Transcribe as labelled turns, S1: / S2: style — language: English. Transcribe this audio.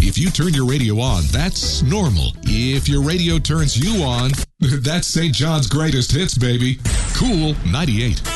S1: If you turn your radio on, that's normal. If your radio turns you on, that's St. John's greatest hits, baby. Cool 98.